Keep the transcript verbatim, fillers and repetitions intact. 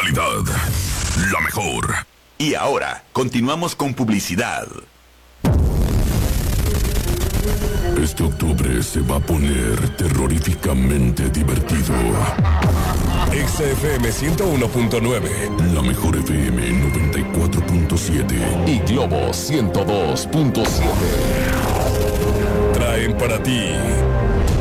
calidad, la mejor. Y ahora, continuamos con publicidad. Este octubre se va a poner terroríficamente divertido. X F M ciento uno punto nueve, la mejor F M noventa y cuatro punto siete y Globo ciento dos punto siete traen para ti